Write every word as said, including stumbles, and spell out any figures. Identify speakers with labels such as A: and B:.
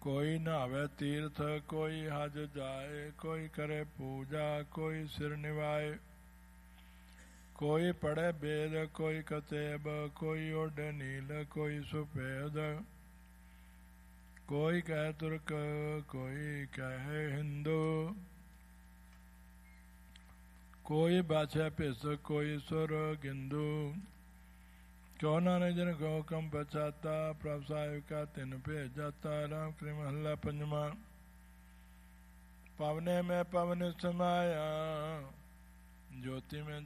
A: ਕੋਈ ਨਹਾਵੇ ਤੀਰਥ ਕੋਈ ਹਜ ਜਾਏ, ਕੋਈ ਕਰੇ ਪੂਜਾ ਕੋਈ ਸਿਰ ਨਿਵਾਏ। ਕੋਈ ਪੜ੍ਹੇ ਬੇਦ ਕੋਈ ਕਤੇਬ, ਕੋਈ ਓਢੇ ਨੀਲ ਕੋਈ ਸੁਪੇਦ। ਕੋਈ ਕਹਿ ਤੁਰਕ ਕੋਈ ਕਹੇ ਹਿੰਦੂ, ਕੋਈ ਬਾਛੈ ਭਿਸ ਕੋਈ ਸੁਰ ਗਿੰਦੂ। ਕਿਉ ਨਾਨਕ ਜਿਨ ਕੋ ਹੁਕਮ ਪਛਾਤਾ, ਪ੍ਰਭ ਸਾਹਿਬ ਕਾ ਤਿਨ ਭੇਜ ਜਾਤਾ। ਰਾਮ ਕ੍ਰਿ ਮਹੱਲਾ ਪੰਜਵਾਂ। ਪਵਨੇ ਮੈਂ ਪਵਨ ਸਮਾਇਆ, ज्योति में